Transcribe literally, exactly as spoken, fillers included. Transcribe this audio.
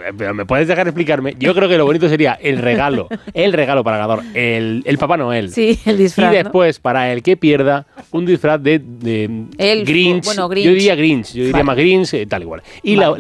pero ¿me puedes dejar explicarme? Yo creo que lo bonito sería el regalo, el regalo para el ganador, el, el Papá Noel. Sí, el disfraz, Y después, ¿no? para el que pierda, un disfraz de, de El, Grinch. bueno, Grinch. Yo diría Grinch, yo diría Vale. más Grinch, eh, tal igual. Y Vale. la,